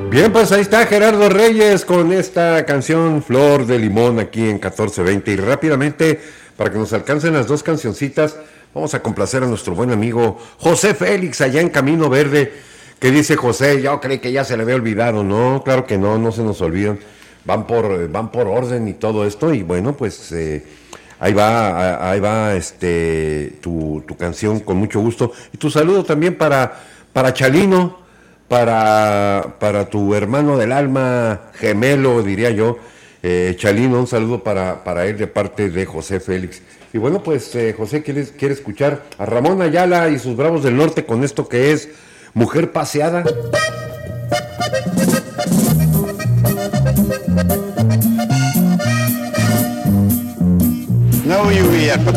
Bien, pues ahí está Gerardo Reyes con esta canción Flor de Limón aquí en 1420. Y rápidamente, para que nos alcancen las dos cancioncitas, vamos a complacer a nuestro buen amigo José Félix allá en Camino Verde. Que dice José, yo creí que ya se le había olvidado. No, claro que no, no se nos olvidan. Van por orden y todo esto. Y bueno, pues ahí va tu canción con mucho gusto. Y tu saludo también para Chalino, para tu hermano del alma, gemelo, diría yo, Chalino, un saludo para él de parte de José Félix. Y bueno, pues José quiere escuchar a Ramón Ayala y sus Bravos del Norte con esto que es Mujer Paseada. No lluvia,